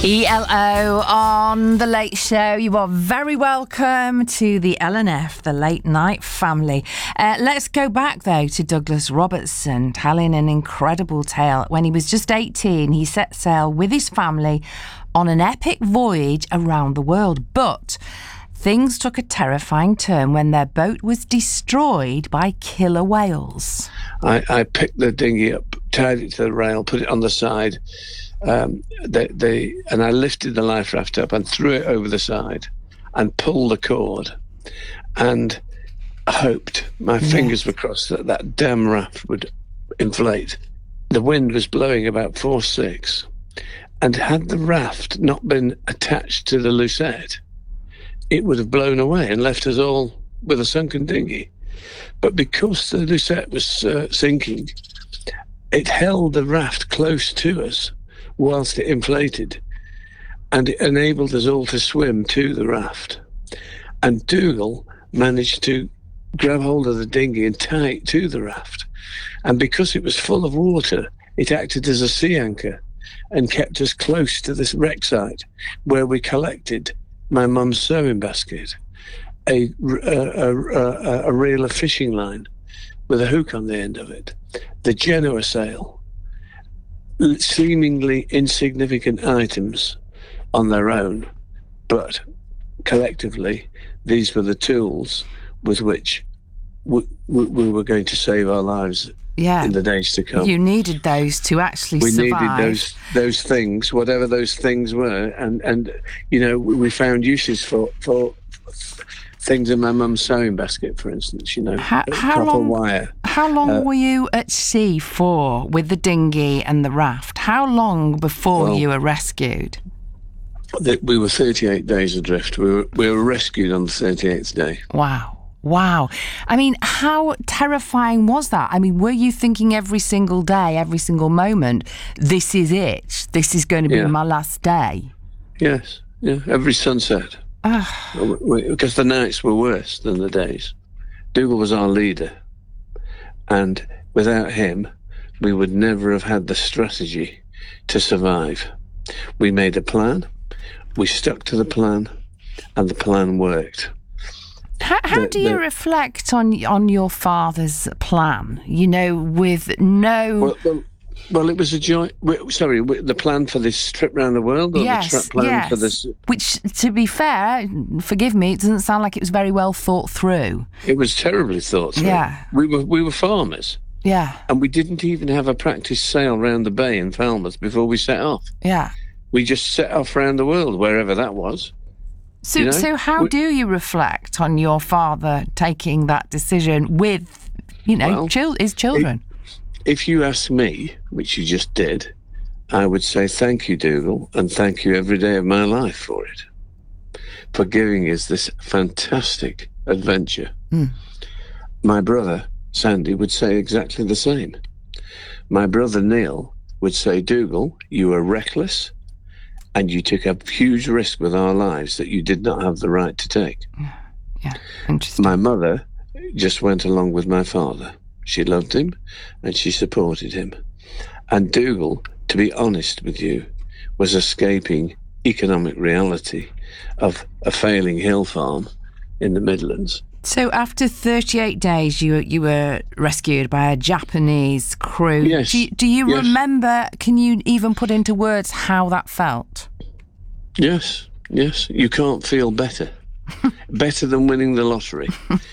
ELO on The Late Show. You are very welcome to the LNF, the Late Night Family. Let's go back, though, to Douglas Robertson telling an incredible tale. When he was just 18, he set sail with his family on an epic voyage around the world. But things took a terrifying turn when their boat was destroyed by killer whales. I picked the dinghy up, tied it to the rail, put it on the side, and I lifted the life raft up and threw it over the side and pulled the cord and hoped, my fingers were crossed, that damn raft would inflate. The wind was blowing about 4-6, and had the raft not been attached to the Lucette, it would have blown away and left us all with a sunken dinghy. But because the Lucette was sinking, it held the raft close to us whilst it inflated, and it enabled us all to swim to the raft. And Dougal managed to grab hold of the dinghy and tie it to the raft. And because it was full of water, it acted as a sea anchor and kept us close to this wreck site where we collected my mum's sewing basket, a reel of fishing line with a hook on the end of it, the Genoa sail, seemingly insignificant items on their own, but collectively these were the tools with which we were going to save our lives in the days to come. You needed those to actually survive. We needed those things, whatever those things were, and you know, we found uses for things in my mum's sewing basket, for instance, you know, copper wire. How long were you at sea for with the dinghy and the raft? How long before you were rescued? We were 38 days adrift. We were rescued on the 38th day. Wow. I mean, how terrifying was that? I mean, were you thinking every single day, every single moment, this is it? This is going to be my last day? Yes. Yeah. Every sunset. Because the nights were worse than the days. Dougal was our leader. And without him, we would never have had the strategy to survive. We made a plan, we stuck to the plan, and the plan worked. How do you reflect on your father's plan? You know, with no... Well, it was a joint... Sorry, the plan for this trip around the world? Or the plan for this... Which, to be fair, forgive me, it doesn't sound like it was very well thought through. It was terribly thought through. Yeah. We were farmers. Yeah. And we didn't even have a practice sail round the bay in Falmouth before we set off. Yeah. We just set off round the world, wherever that was. So how do you reflect on your father taking that decision with, his children? If you ask me, which you just did, I would say thank you, Dougal, and thank you every day of my life for it, for giving us this fantastic adventure. My brother, Sandy, would say exactly the same. My brother, Neil, would say, Dougal, you were reckless, and you took a huge risk with our lives that you did not have the right to take. Yeah, interesting. My mother just went along with my father. She loved him and she supported him. And Dougal, to be honest with you, was escaping economic reality of a failing hill farm in the Midlands. So after 38 days, you were rescued by a Japanese crew. Yes. Do you remember, can you even put into words how that felt? Yes. You can't feel better. Better than winning the lottery.